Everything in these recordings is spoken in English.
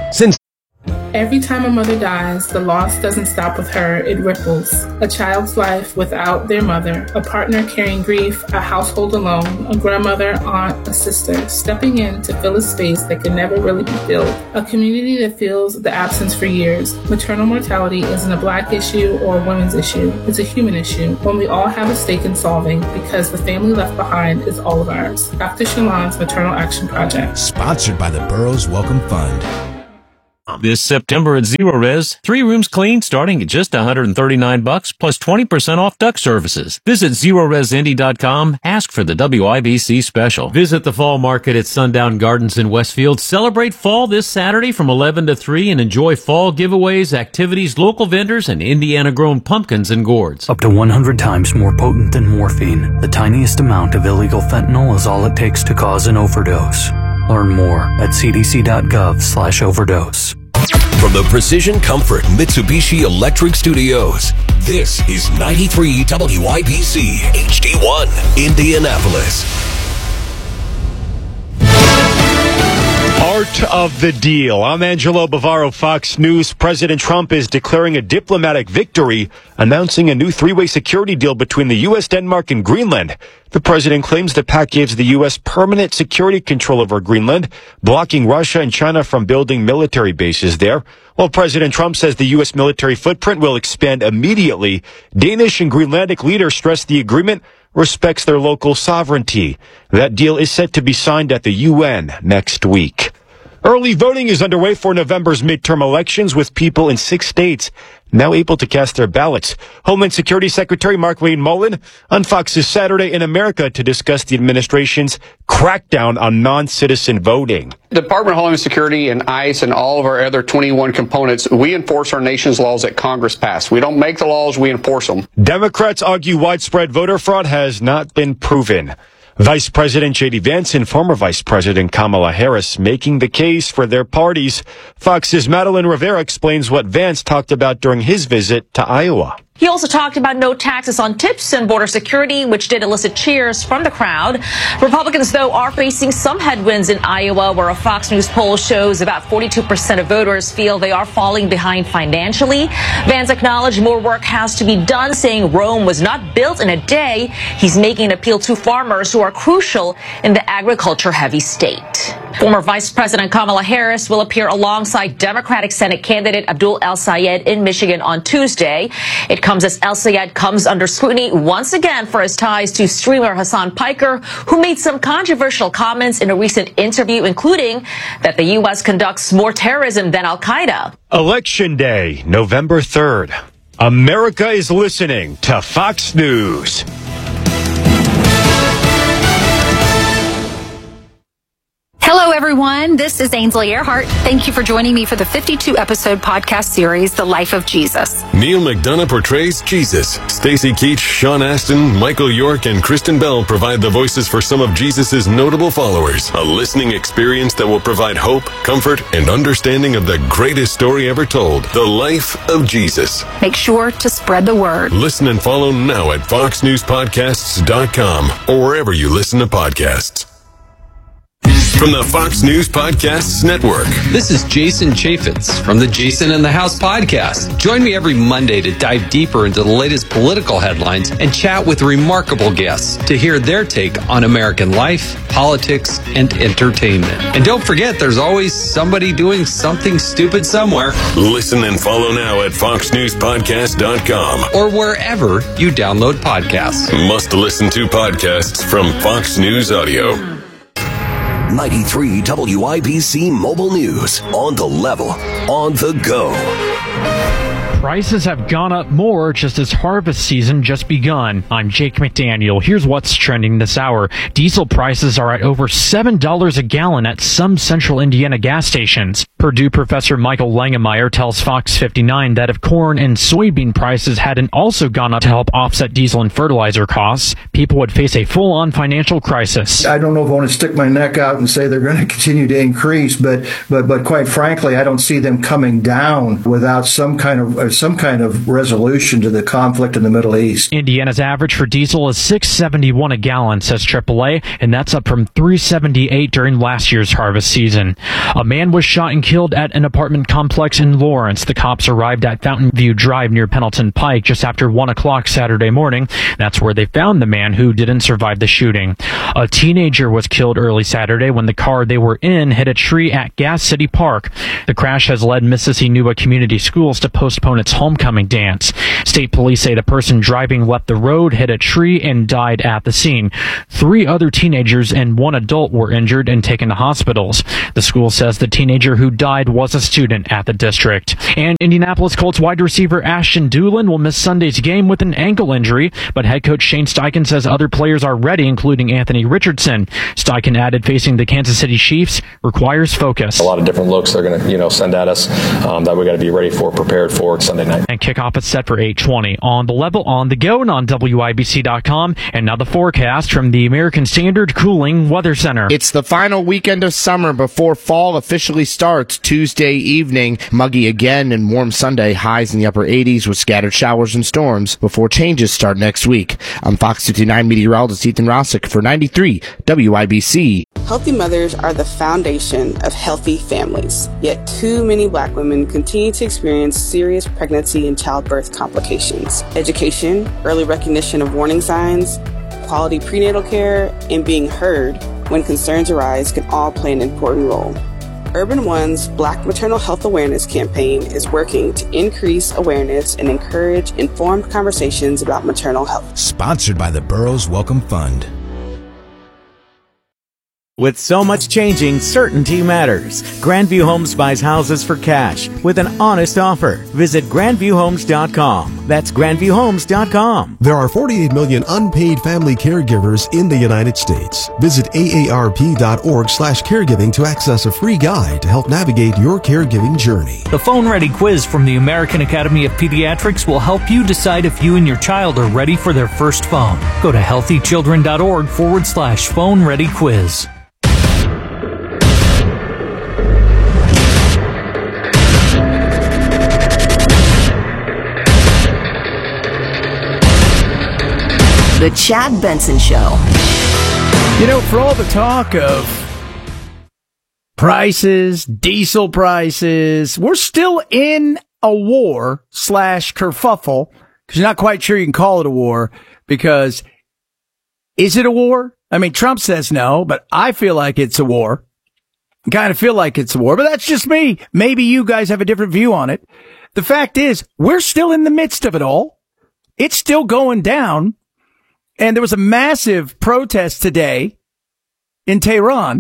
Since every time a mother dies, the loss doesn't stop with her, it ripples. A child's life without their mother, a partner carrying grief, a household alone, a grandmother, aunt, a sister, stepping in to fill a space that can never really be filled. A community that feels the absence for years. Maternal mortality isn't a Black issue or a women's issue. It's a human issue, one we all have a stake in solving because the family left behind is all of ours. Dr. Shalon's Maternal Action Project. sponsored by the Burroughs Welcome Fund. This September at Zero Res, 3 rooms clean starting at just $139 plus 20% off duct services. Visit ZeroResIndy.com. Ask for the WIBC special. Visit the fall market at Sundown Gardens in Westfield. Celebrate fall this Saturday from 11 to 3 and enjoy fall giveaways, activities, local vendors, and Indiana-grown pumpkins and gourds. Up to 100 times more potent than morphine, the tiniest amount of illegal fentanyl is all it takes to cause an overdose. Learn more at cdc.gov/overdose. From the Precision Comfort Mitsubishi Electric Studios, this is 93 WIBC HD1, Indianapolis. Art of the deal. I'm Angelo Bavaro, Fox News. President Trump is declaring a diplomatic victory, announcing a new 3-way security deal between the U.S., Denmark, and Greenland. The president claims the pact gives the U.S. permanent security control over Greenland, blocking Russia and China from building military bases there. While President Trump says the U.S. military footprint will expand immediately, Danish and Greenlandic leaders stress the agreement respects their local sovereignty. That deal is set to be signed at the UN next week. Early voting is underway for November's midterm elections, with people in 6 states now able to cast their ballots. Homeland Security Secretary Markwayne Mullin on Fox's Saturday in America to discuss the administration's crackdown on non-citizen voting. The Department of Homeland Security and ICE and all of our other 21 components, we enforce our nation's laws that Congress passed. We don't make the laws, we enforce them. Democrats argue widespread voter fraud has not been proven. Vice President J.D. Vance and former Vice President Kamala Harris making the case for their parties. Fox's Madeline Rivera explains what Vance talked about during his visit to Iowa. He also talked about no taxes on tips and border security, which did elicit cheers from the crowd. Republicans, though, are facing some headwinds in Iowa, where a Fox News poll shows about 42% of voters feel they are falling behind financially. Vance acknowledged more work has to be done, saying Rome was not built in a day. He's making an appeal to farmers who are crucial in the agriculture-heavy state. Former Vice President Kamala Harris will appear alongside Democratic Senate candidate Abdul El-Sayed in Michigan on Tuesday. It comes as El-Sayed comes under scrutiny once again for his ties to streamer Hassan Piker, who made some controversial comments in a recent interview, including that the U.S. conducts more terrorism than Al-Qaeda. Election Day, November 3rd. America is listening to Fox News. Hello, everyone. This is Ainsley Earhart. Thank you for joining me for the 52-episode podcast series, The Life of Jesus. Neil McDonough portrays Jesus. Stacy Keach, Sean Astin, Michael York, and Kristen Bell provide the voices for some of Jesus' notable followers. A listening experience that will provide hope, comfort, and understanding of the greatest story ever told, The Life of Jesus. Make sure to spread the word. Listen and follow now at foxnewspodcasts.com or wherever you listen to podcasts. From the Fox News Podcasts Network. This is Jason Chaffetz from the Jason in the House podcast. Join me every Monday to dive deeper into the latest political headlines and chat with remarkable guests to hear their take on American life, politics, and entertainment. And don't forget, there's always somebody doing something stupid somewhere. Listen and follow now at foxnewspodcast.com or wherever you download podcasts. Must listen to podcasts from Fox News Audio. 93 WIBC Mobile News. On the level, on the go. Prices have gone up more just as harvest season just begun. I'm Jake McDaniel. Here's what's trending this hour. Diesel prices are at over $7 a gallon at some central Indiana gas stations. Purdue professor Michael Langemeyer tells Fox 59 that if corn and soybean prices hadn't also gone up to help offset diesel and fertilizer costs, people would face a full-on financial crisis. I don't know if I want to stick my neck out and say they're going to continue to increase, but quite frankly, I don't see them coming down without some kind of some kind of resolution to the conflict in the Middle East. Indiana's average for diesel is $6.71 a gallon, says AAA, and that's up from $3.78 during last year's harvest season. A man was shot and killed at an apartment complex in Lawrence. The cops arrived at Fountain View Drive near Pendleton Pike just after 1 o'clock Saturday morning. That's where they found the man who didn't survive the shooting. A teenager was killed early Saturday when the car they were in hit a tree at Gas City Park. The crash has led Mississauga Community Schools to postpone its homecoming dance. State police say the person driving left the road, hit a tree, and died at the scene. 3 other teenagers and 1 adult were injured and taken to hospitals. The school says the teenager who died was a student at the district. And Indianapolis Colts wide receiver Ashton Dulin will miss Sunday's game with an ankle injury, but head coach Shane Steichen says other players are ready, including Anthony Richardson. Steichen added facing the Kansas City Chiefs requires focus. A lot of different looks they're going to, send at us that we got to be ready for, prepared for Sunday night. And kickoff is set for 8:20 on the level, on the go, and on WIBC.com. And now the forecast from the American Standard Cooling Weather Center. It's the final weekend of summer before fall officially starts Tuesday evening. Muggy again and warm Sunday, highs in the upper 80s with scattered showers and storms before changes start next week. I'm Fox 59 meteorologist Ethan Rossick for 93 WIBC. Healthy mothers are the foundation of healthy families, yet too many Black women continue to experience serious pregnancy and childbirth complications. Education, early recognition of warning signs, quality prenatal care, and being heard when concerns arise can all play an important role. Urban One's Black Maternal Health Awareness campaign is working to increase awareness and encourage informed conversations about maternal health. Sponsored by the Burroughs Welcome Fund. With so much changing, certainty matters. Grandview Homes buys houses for cash with an honest offer. Visit grandviewhomes.com. That's grandviewhomes.com. There are 48 million unpaid family caregivers in the United States. Visit aarp.org/caregiving to access a free guide to help navigate your caregiving journey. The Phone Ready quiz from the American Academy of Pediatrics will help you decide if you and your child are ready for their first phone. Go to healthychildren.org/phone ready quiz. The Chad Benson Show. For all the talk of prices, diesel prices, we're still in a war / kerfuffle, because you're not quite sure you can call it a war, because is it a war? I mean, Trump says no, but I feel like it's a war. I kind of feel like it's a war, but that's just me. Maybe you guys have a different view on it. The fact is, we're still in the midst of it all. It's still going down. And there was a massive protest today in Tehran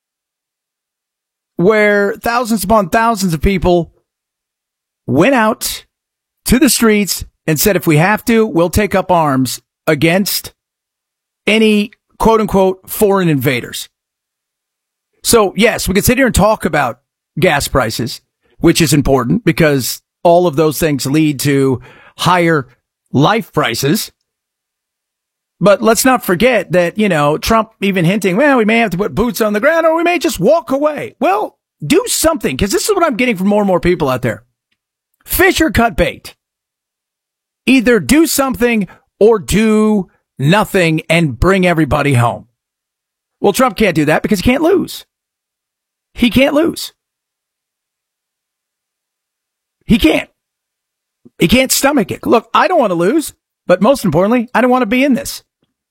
where thousands upon thousands of people went out to the streets and said, if we have to, we'll take up arms against any quote unquote foreign invaders. So yes, we can sit here and talk about gas prices, which is important because all of those things lead to higher life prices. But let's not forget that, Trump even hinting, well, we may have to put boots on the ground or we may just walk away. Well, do something, because this is what I'm getting from more and more people out there. Fish or cut bait. Either do something or do nothing and bring everybody home. Well, Trump can't do that because he can't lose. He can't lose. He can't. He can't stomach it. Look, I don't want to lose, but most importantly, I don't want to be in this.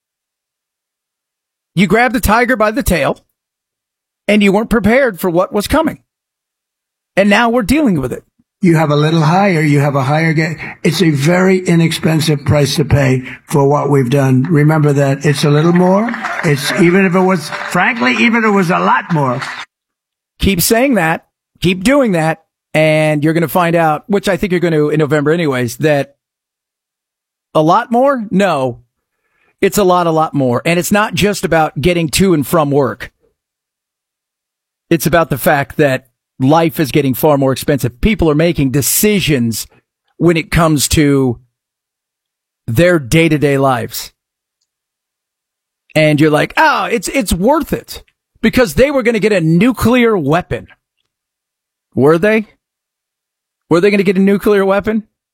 You grabbed the tiger by the tail, and you weren't prepared for what was coming. And now we're dealing with it. You have a little higher, you have a higher it's a very inexpensive price to pay for what we've done. Remember that it's a little more. Even if it was a lot more. Keep saying that. Keep doing that. And you're going to find out, which I think you're going to in November anyways, that a lot more? No. It's a lot more. And it's not just about getting to and from work. It's about the fact that life is getting far more expensive. People are making decisions when it comes to their day-to-day lives. And you're like, oh, it's worth it because they were going to get a nuclear weapon. Were they? Were they going to get a nuclear weapon?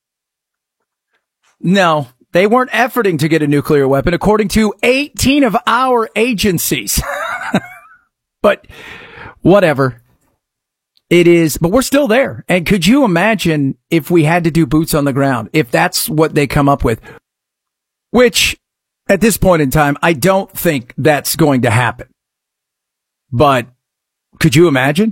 No, they weren't efforting to get a nuclear weapon, according to 18 of our agencies. But whatever. It is, but we're still there. And could you imagine if we had to do boots on the ground, if that's what they come up with? Which, at this point in time, I don't think that's going to happen. But could you imagine?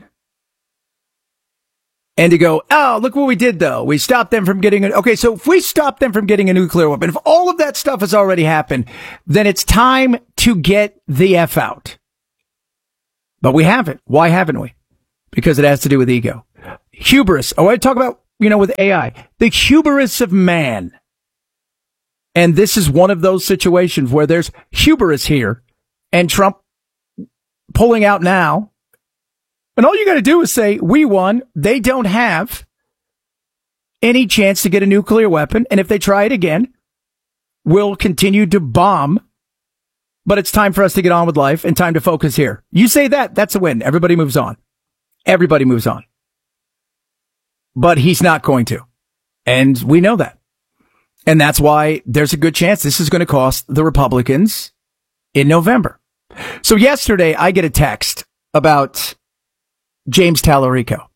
And to go, oh, look what we did, though. We stopped them from getting okay, so if we stop them from getting a nuclear weapon, if all of that stuff has already happened, then it's time to get the F out. But we haven't. Why haven't we? Because it has to do with ego. Hubris. Oh, I talk about, with AI. The hubris of man. And this is one of those situations where there's hubris here and Trump pulling out now. And all you got to do is say, we won. They don't have any chance to get a nuclear weapon. And if they try it again, we'll continue to bomb. But it's time for us to get on with life and time to focus here. You say that, that's a win. Everybody moves on. Everybody moves on. But he's not going to. And we know that. And that's why there's a good chance this is going to cost the Republicans in November. So yesterday, I get a text about James Tallarico.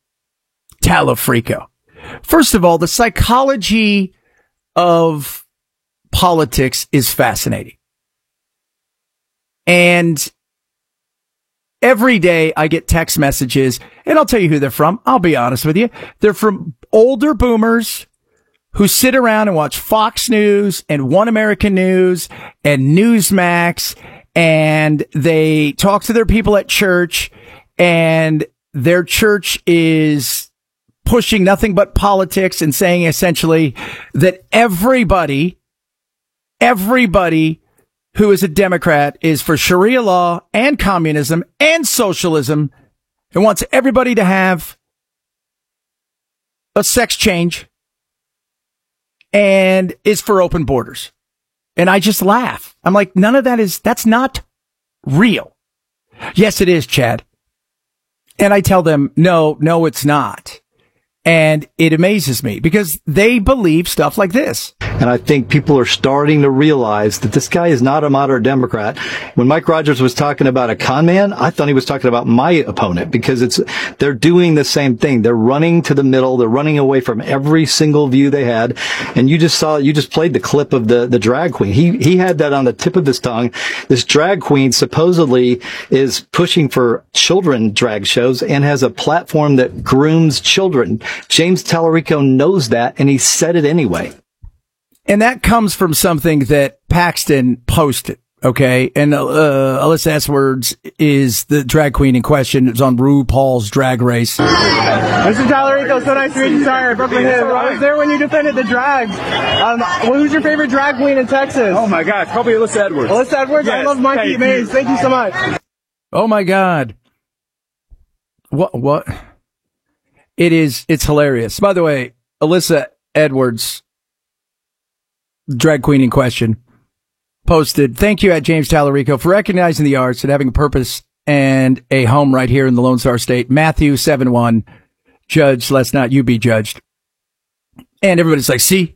First of all, the psychology of politics is fascinating. And every day I get text messages, and I'll tell you who they're from. I'll be honest with you. They're from older boomers who sit around and watch Fox News and One American News and Newsmax, and they talk to their people at church, and their church is pushing nothing but politics and saying essentially that everybody who is a Democrat is for Sharia law and communism and socialism and wants everybody to have a sex change and is for open borders. And I just laugh. I'm like, none of that's not real. Yes, it is, Chad. And I tell them, no, it's not. And it amazes me because they believe stuff like this. And I think people are starting to realize that this guy is not a moderate Democrat. When Mike Rogers was talking about a con man, I thought he was talking about my opponent because they're doing the same thing. They're running to the middle. They're running away from every single view they had. And you just played the clip of the drag queen. He had that on the tip of his tongue. This drag queen supposedly is pushing for children drag shows and has a platform that grooms children. James Tallarico knows that, and he said it anyway. And that comes from something that Paxton posted, okay? And Alyssa Edwards is the drag queen in question. It's on RuPaul's Drag Race. Mr. Tallarico, so nice to meet you. Sorry, Brooklyn Hill. I was there when you defended the drags. Who's your favorite drag queen in Texas? Oh, my gosh. Probably Alyssa Edwards. Alyssa Edwards? Yes, I love Mikey Mays. Thank you so much. Oh, my God. What? It's hilarious. By the way, Alyssa Edwards, drag queen in question, posted, thank you at James Tallarico for recognizing the arts and having a purpose and a home right here in the Lone Star State. Matthew 7:1, judge, let's not you be judged. And everybody's like, see?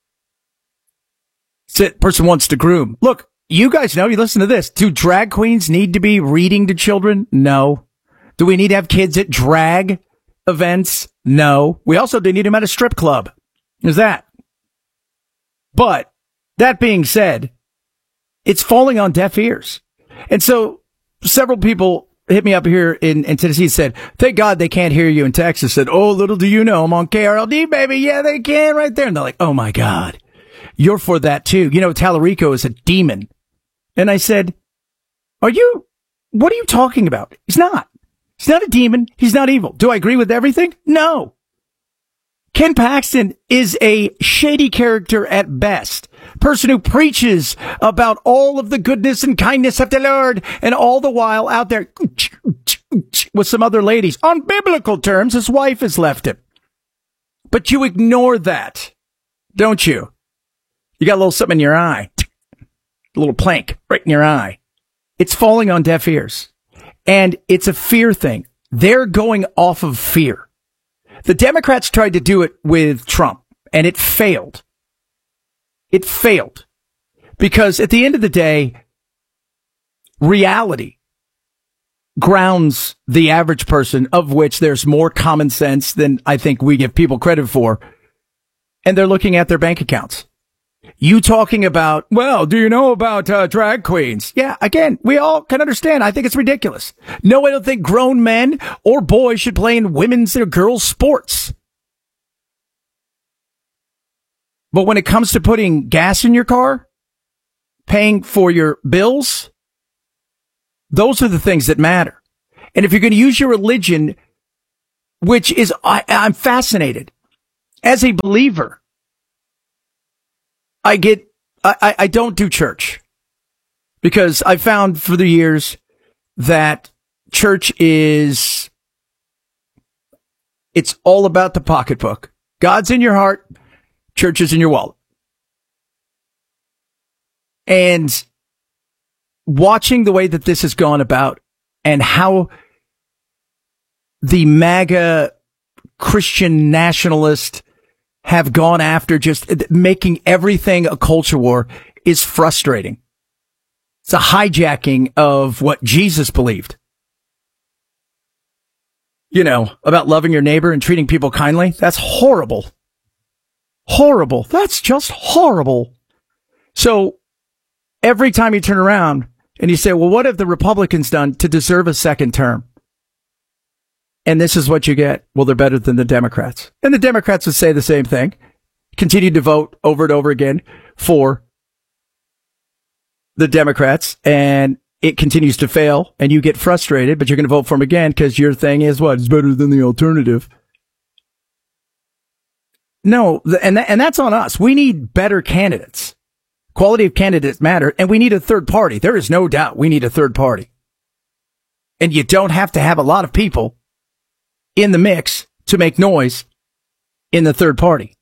That person wants to groom. Look, you guys know, you listen to this. Do drag queens need to be reading to children? No. Do we need to have kids at drag events? No. We also do need them at a strip club. Is that? But that being said, it's falling on deaf ears. And so several people hit me up here in Tennessee and said, thank God they can't hear you in Texas. Said, oh, little do you know, I'm on KRLD, baby. Yeah, they can right there. And they're like, oh my God, you're for that too. Tallarico is a demon. And I said, what are you talking about? He's not. He's not a demon. He's not evil. Do I agree with everything? No. Ken Paxton is a shady character at best. Person who preaches about all of the goodness and kindness of the Lord, and all the while out there with some other ladies. On biblical terms, his wife has left him. But you ignore that, don't you? You got a little something in your eye. A little plank right in your eye. It's falling on deaf ears. And it's a fear thing. They're going off of fear. The Democrats tried to do it with Trump, and it failed. It failed. Because at the end of the day, reality grounds the average person, of which there's more common sense than I think we give people credit for. And they're looking at their bank accounts. You talking about, well, do you know about drag queens? Yeah, again, we all can understand. I think it's ridiculous. No, I don't think grown men or boys should play in women's or girls' sports. But when it comes to putting gas in your car, paying for your bills, those are the things that matter. And if you're going to use your religion, which is, I'm fascinated. As a believer, I don't do church because I found for the years that church it's all about the pocketbook. God's in your heart. Church is in your wallet. And watching the way that this has gone about and how the MAGA Christian nationalists have gone after just making everything a culture war is frustrating. It's a hijacking of what Jesus believed. You know, about loving your neighbor and treating people kindly. That's horrible. Horrible. That's just horrible. So every time you turn around and you say, well, what have the Republicans done to deserve a second term? And this is what you get. Well, they're better than the Democrats. And the Democrats would say the same thing. Continue to vote over and over again for the Democrats. And it continues to fail. And you get frustrated, but you're going to vote for them again because your thing is what? It's better than the alternative. No, and that's on us. We need better candidates. Quality of candidates matter, and we need a third party. There is no doubt we need a third party. And you don't have to have a lot of people in the mix to make noise in the third party.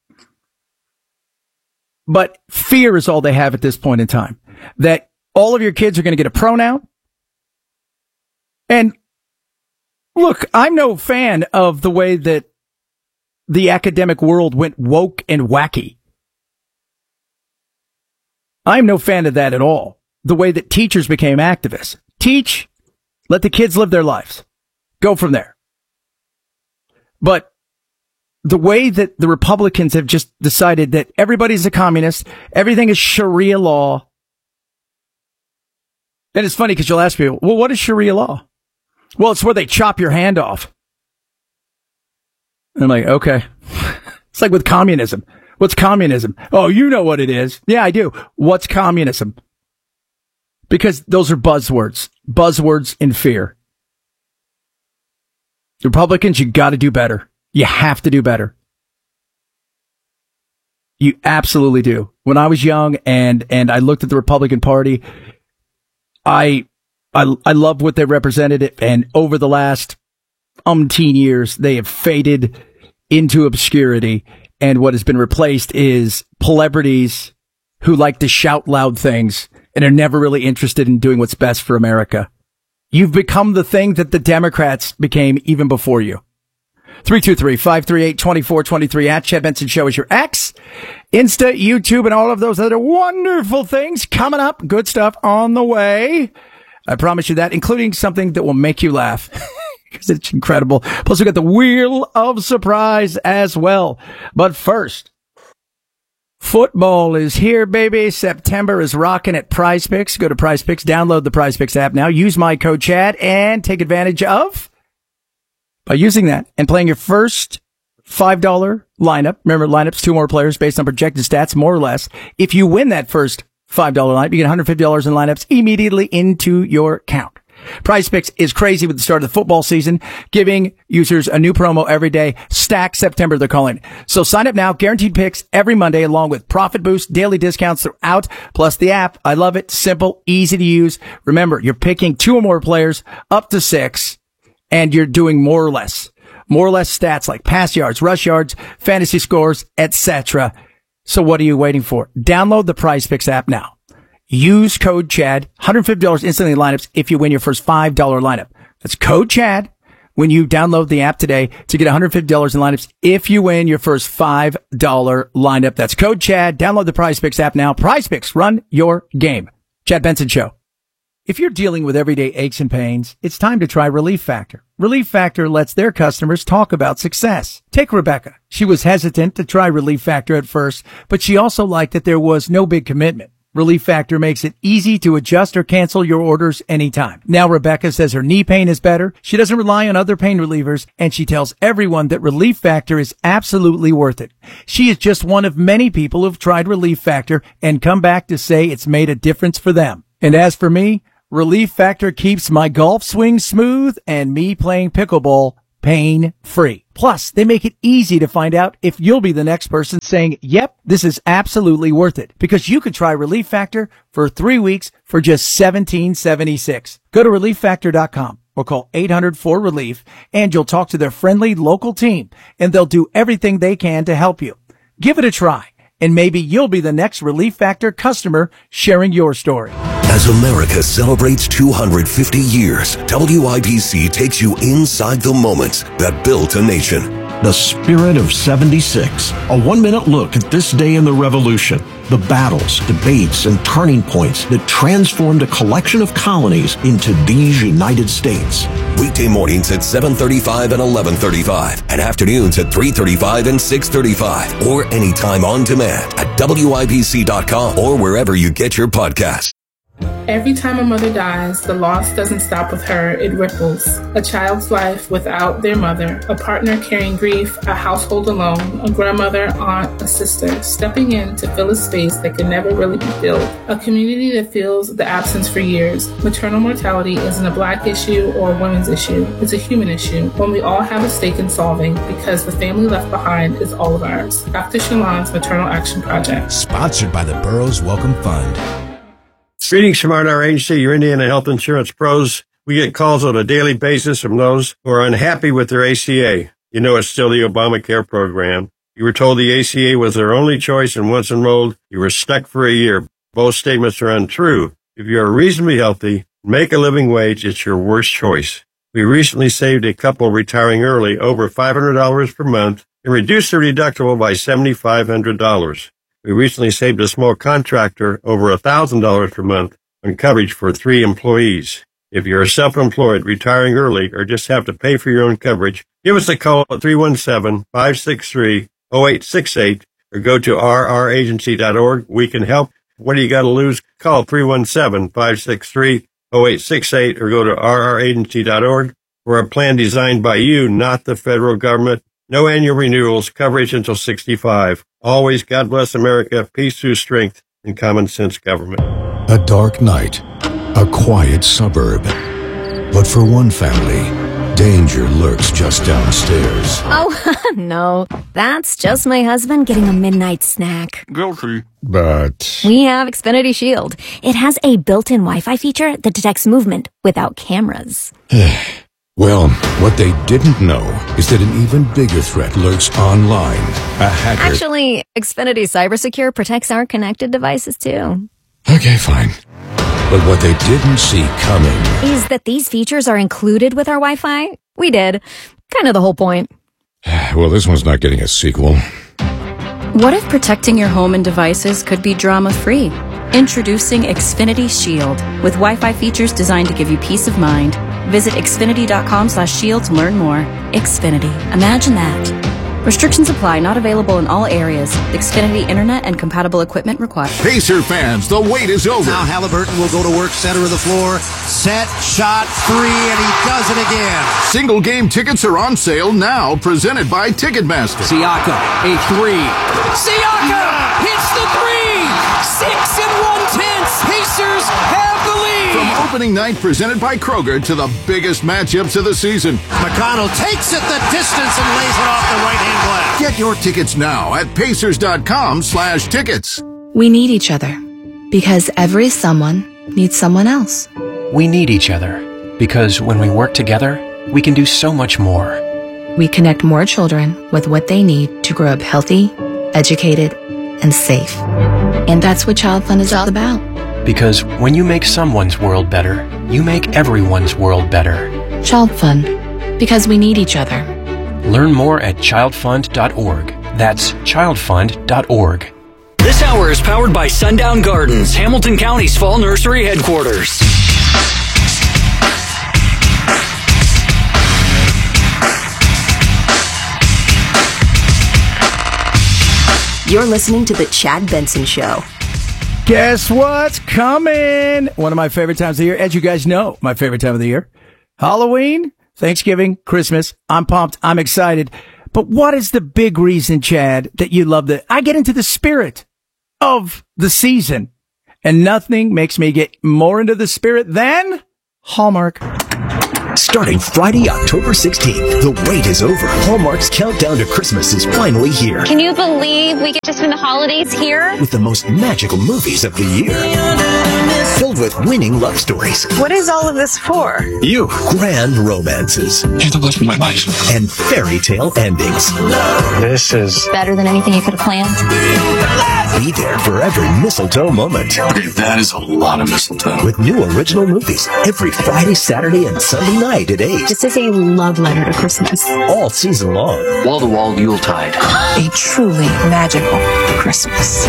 But fear is all they have at this point in time. That all of your kids are going to get a pronoun. And look, I'm no fan of the way that the academic world went woke and wacky. I'm no fan of that at all. The way that teachers became activists. Teach, let the kids live their lives. Go from there. But the way that the Republicans have just decided that everybody's a communist, everything is Sharia law. And it's funny because you'll ask people, well, what is Sharia law? Well, it's where they chop your hand off. And I'm like, okay. It's like with communism. What's communism? Oh, you know what it is. Yeah, I do. What's communism? Because those are buzzwords. Buzzwords in fear. Republicans, you got to do better. You have to do better. You absolutely do. When I was young and I looked at the Republican Party, I love what they represented, and over the last umpteen years, they have faded into obscurity. And what has been replaced is celebrities who like to shout loud things and are never really interested in doing what's best for America. You've become the thing that the Democrats became even before you. 323-538-2423 at Chad Benson Show is your X. Insta, YouTube, and all of those other wonderful things coming up. Good stuff on the way. I promise you that, including something that will make you laugh. Because it's incredible. Plus, we got the Wheel of Surprise as well. But first, football is here, baby. September is rocking at PrizePicks. Go to PrizePicks, download the PrizePicks app now. Use my code Chad and take advantage of, by using that and playing your first $5 lineup. Remember, lineups, 2 more players based on projected stats, more or less. If you win that first $5 lineup, you get $150 in lineups immediately into your account. PrizePicks is crazy with the start of the football season, giving users a new promo every day. Stack September, they're calling it. So sign up now. Guaranteed picks every Monday, along with profit boost, daily discounts throughout, plus the app. I love it. Simple, easy to use. Remember, you're picking 2 or more players, up to 6, and you're doing more or less stats like pass yards, rush yards, fantasy scores, etc. So what are you waiting for? Download the PrizePicks app now. Use code Chad, $150 instantly in lineups if you win your first $5 lineup. That's code Chad when you download the app today to get $150 in lineups if you win your first $5 lineup. That's code Chad. Download the PrizePicks app now. PrizePicks, run your game. Chad Benson Show. If you're dealing with everyday aches and pains, it's time to try Relief Factor. Relief Factor lets their customers talk about success. Take Rebecca. She was hesitant to try Relief Factor at first, but she also liked that there was no big commitment. Relief Factor makes it easy to adjust or cancel your orders anytime. Now Rebecca says her knee pain is better. She doesn't rely on other pain relievers, and she tells everyone that Relief Factor is absolutely worth it. She is just one of many people who've tried Relief Factor and come back to say it's made a difference for them. And as for me, Relief Factor keeps my golf swing smooth and me playing pickleball pain-free. Plus, they make it easy to find out if you'll be the next person saying, yep, this is absolutely worth it. Because you can try Relief Factor for 3 weeks for just $17.76. Go to ReliefFactor.com or call 800-4RELIEF and you'll talk to their friendly local team and they'll do everything they can to help you. Give it a try and maybe you'll be the next Relief Factor customer sharing your story. As America celebrates 250 years, WIBC takes you inside the moments that built a nation. The Spirit of 76, a 1-minute look at this day in the Revolution, the battles, debates, and turning points that transformed a collection of colonies into these United States. Weekday mornings at 7:35 and 11:35, and afternoons at 3:35 and 6:35, or anytime on demand at WIBC.com or wherever you get your podcasts. Every time a mother dies, the loss doesn't stop with her, it ripples. A child's life without their mother, a partner carrying grief, a household alone, a grandmother, aunt, a sister, stepping in to fill a space that can never really be filled. A community that feels the absence for years. Maternal mortality isn't a Black issue or a women's issue. It's a human issue, one we all have a stake in solving because the family left behind is all of ours. Dr. Shalon's Maternal Action Project. Sponsored by the Burroughs Welcome Fund. Greetings from our agency, your Indiana Health Insurance Pros. We get calls on a daily basis from those who are unhappy with their ACA. You know it's still the Obamacare program. You were told the ACA was their only choice, and once enrolled, you were stuck for a year. Both statements are untrue. If you are reasonably healthy, make a living wage, it's your worst choice. We recently saved a couple retiring early over $500 per month and reduced their deductible by $7,500. We recently saved a small contractor over $1,000 per month on coverage for 3 employees. If you're self-employed, retiring early, or just have to pay for your own coverage, give us a call at 317-563-0868 or go to rragency.org. We can help. What do you got to lose? Call 317-563-0868 or go to rragency.org. We're a plan designed by you, not the federal government. No annual renewals, coverage until 65. Always God bless America, peace through strength, and common sense government. A dark night, a quiet suburb. But for one family, danger lurks just downstairs. Oh, no. That's just my husband getting a midnight snack. Guilty. But We have Xfinity Shield. It has a built-in Wi-Fi feature that detects movement without cameras. well, what they didn't know is that an even bigger threat lurks online. A hacker. Actually, Xfinity CyberSecure protects our connected devices, too. Okay, fine. But what they didn't see coming Is that these features are included with our Wi-Fi? We did. Kind of the whole point. Well, this one's not getting a sequel. What if protecting your home and devices could be drama-free? Introducing Xfinity Shield, with Wi-Fi features designed to give you peace of mind. Visit xfinity.com/shield to learn more. Xfinity. Imagine that. Restrictions apply. Not available in all areas. Xfinity Internet and compatible equipment required. Pacer fans, the wait is over. Now Halliburton will go to work center of the floor. Set, shot, 3, and he does it again. Single game tickets are on sale now, presented by Ticketmaster. Siakam, a 3. Siakam hits the 3. 6 1/10. Pacers have the lead. From opening night presented by Kroger to the biggest matchups of the season. McConnell takes it the distance and lays it off the right-hand glass. Get your tickets now at Pacers.com/tickets. We need each other because every someone needs someone else. We need each other because when we work together, we can do so much more. We connect more children with what they need to grow up healthy, educated, and safe. And that's what Child Fund is all about. Because when you make someone's world better, you make everyone's world better. Child Fund. Because we need each other. Learn more at childfund.org. That's childfund.org. This hour is powered by Sundown Gardens, Hamilton County's fall nursery headquarters. You're listening to The Chad Benson Show. Guess what's coming? One of my favorite times of the year. As you guys know, my favorite time of the year. Halloween, Thanksgiving, Christmas. I'm pumped. I'm excited. But what is the big reason, Chad, that you love that? I get into the spirit of the season, and nothing makes me get more into the spirit than Hallmark. Starting Friday, October 16th, the wait is over. Hallmark's countdown to Christmas is finally here. Can you believe we get to spend the holidays here? With the most magical movies of the year. Filled with winning love stories. What is all of this for? You. Grand romances. You're the love of my life. And fairy tale endings. This is better than anything you could have planned. Be there for every mistletoe moment. Okay, that is a lot of mistletoe. With new original movies every Friday, Saturday, and Sunday night at 8. This is a love letter to Christmas. All season long. Wall-to-wall Yuletide. A truly magical Christmas.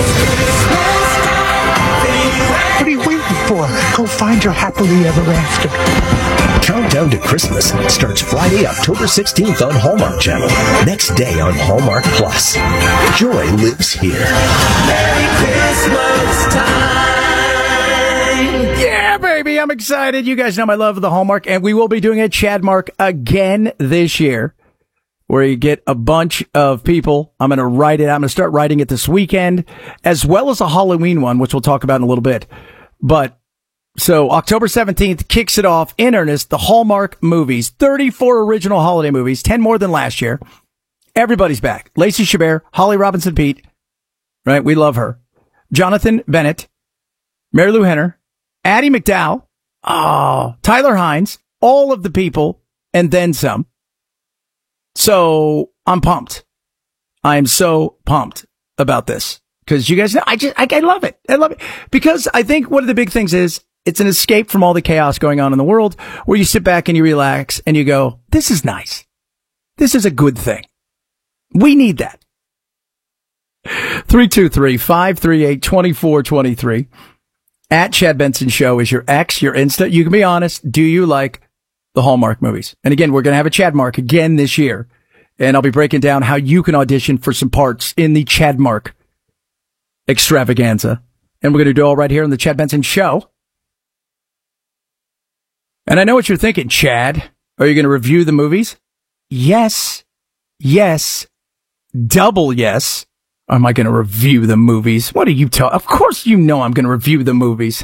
What are you waiting for? Go find your happily ever after. Countdown to Christmas starts Friday, October 16th on Hallmark Channel. Next day on Hallmark Plus. Joy lives here. Merry Christmas time. Yeah, baby, I'm excited. You guys know my love of the Hallmark, and we will be doing a Chadmark again this year, where you get a bunch of people. I'm going to write it. I'm going to start writing it this weekend, as well as a Halloween one, which we'll talk about in a little bit. But so October 17th kicks it off in earnest. The Hallmark movies, 34 original holiday movies, 10 more than last year. Everybody's back. Lacey Chabert, Holly Robinson Peete, right? We love her. Jonathan Bennett, Mary Lou Henner, Addie McDowell, Tyler Hines, all of the people, and then some. So I'm pumped. I'm so pumped about this because you guys know I love it. I love it because I think one of the big things is it's an escape from all the chaos going on in the world where you sit back and you relax and you go, this is nice. This is a good thing. We need that. 323-538-2423 at Chad Benson Show is your X, your Insta. You can be honest. Do you like the Hallmark movies? And again, we're going to have a Chadmark again this year. And I'll be breaking down how you can audition for some parts in the Chadmark extravaganza. And we're going to do it all right here on the Chad Benson Show. And I know what you're thinking, Chad. Are you going to review the movies? Yes. Yes. Double yes. Am I going to review the movies? What are you talking? Of course you know I'm going to review the movies.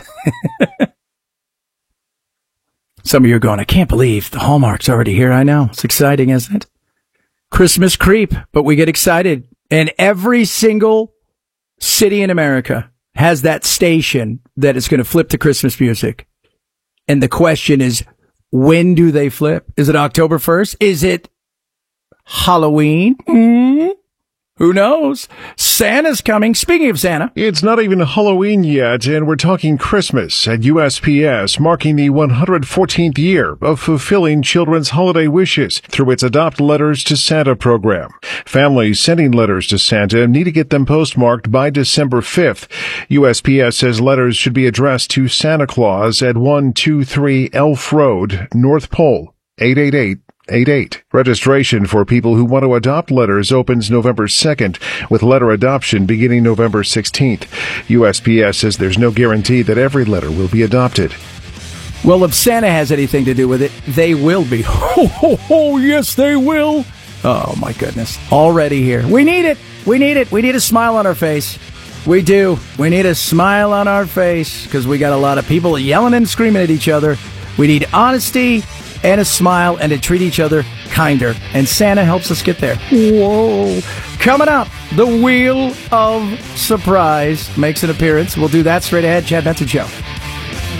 Some of you are going, I can't believe the Hallmark's already here. I know. It's exciting, isn't it? Christmas creep, but we get excited. And every single city in America has that station that is going to flip to Christmas music. And the question is, when do they flip? Is it October 1st? Is it Halloween? Who knows? Santa's coming. Speaking of Santa. It's not even Halloween yet, and we're talking Christmas at USPS, marking the 114th year of fulfilling children's holiday wishes through its Adopt Letters to Santa program. Families sending letters to Santa need to get them postmarked by December 5th. USPS says letters should be addressed to Santa Claus at 123 Elf Road, North Pole, 888. 88. Registration for people who want to adopt letters opens November 2nd, with letter adoption beginning November 16th. USPS says there's no guarantee that every letter will be adopted. Well, if Santa has anything to do with it, they will be. Oh, yes, they will. Oh, my goodness. Already here. We need it. We need it. We need a smile on our face. We do. We need a smile on our face because we got a lot of people yelling and screaming at each other. We need honesty and a smile, and to treat each other kinder. And Santa helps us get there. Whoa. Coming up, the Wheel of Surprise makes an appearance. We'll do that straight ahead. Chad Benson Show.